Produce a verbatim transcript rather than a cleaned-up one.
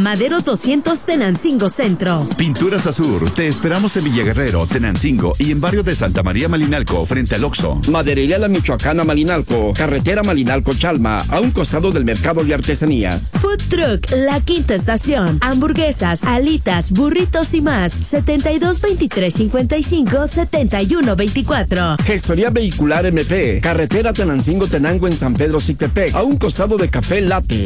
Madero doscientos Tenancingo Centro. Pinturas Azur, te esperamos en Villaguerrero, Tenancingo y en barrio de Santa María Malinalco, frente al Oxxo. Maderería La Michoacana Malinalco, carretera Malinalco-Chalma, a un costado del mercado de artesanías. Food Truck La Quinta Estación, hamburguesas, alitas, burritos y más. setenta y dos veintitrés cincuenta y cinco setenta y uno veinticuatro. Gestoría Vehicular M P, carretera Tenancingo-Tenango en San Pedro Cictepec, a un costado de Café Latte.